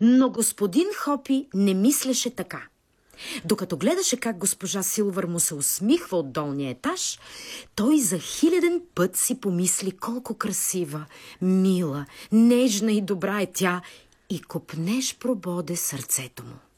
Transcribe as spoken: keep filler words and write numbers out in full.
Но господин Хопи не мислеше така. Докато гледаше как госпожа Силвър му се усмихва от долния етаж, той за хиляден път си помисли колко красива, мила, нежна и добра е тя и копнеж прободе сърцето му.